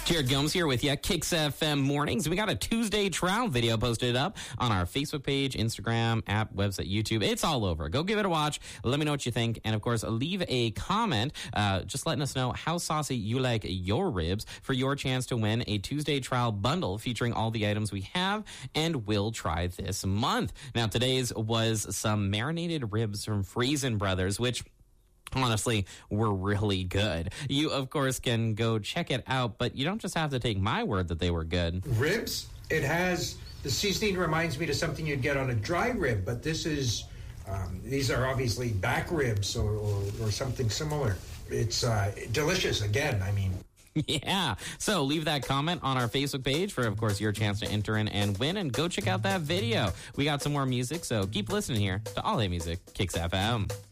Jared Gomes here with you, Kicks FM Mornings. We got a Tuesday trial video posted up on our Facebook page, Instagram, app, website, YouTube. It's all over. Go give it a watch. Let me know what you think. And, of course, leave a comment just letting us know how saucy you like your ribs for your chance to win a Tuesday trial bundle featuring all the items we have and will try this month. Now, today's was some marinated ribs from Freezin' Brothers, which honestly, were really good. You, of course, can go check it out, but you don't just have to take my word that they were good. Ribs, it has, the seasoning reminds me to something you'd get on a dry rib, but this is, these are obviously back ribs or something similar. It's delicious, again, I mean. Yeah. So leave that comment on our Facebook page for, of course, your chance to enter in and win. And go check out that video. We got some more music, so keep listening here to All Day Music, Kicks FM.